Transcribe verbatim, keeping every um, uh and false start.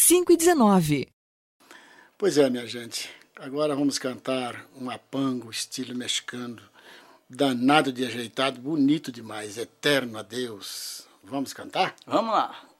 cinco e dezenove. Pois é, minha gente. Agora vamos cantar um apango, estilo mexicano, danado de ajeitado, bonito demais, eterno a Deus. Vamos cantar? Vamos lá.